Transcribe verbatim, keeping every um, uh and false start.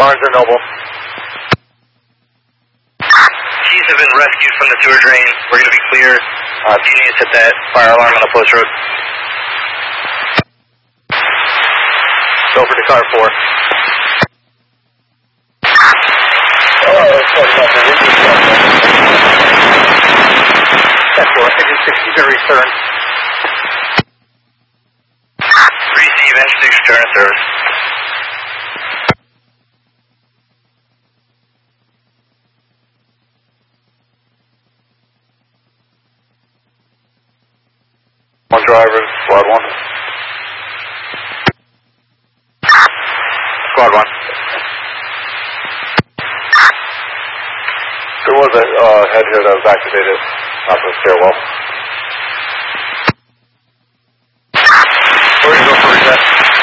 Barnes and Noble. Keys have been rescued from the sewer drain. We're going to be clear. Uh, if you need to set that fire alarm on the post road. Go for the car four. Oh, that's That's four. Engine sixty, very stern. Receive engine six, return to service. One driver, squad one. Squad one. There was a uh, head here that was activated off the stairwell. We're going to go for reset.